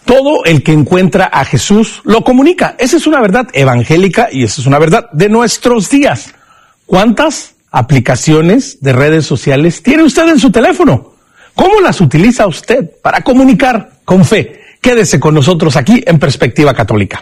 Todo el que encuentra a Jesús lo comunica. Esa es una verdad evangélica y esa es una verdad de nuestros días. ¿Cuántas aplicaciones de redes sociales tiene usted en su teléfono? ¿Cómo las utiliza usted para comunicar con fe? Quédese con nosotros aquí en Perspectiva Católica.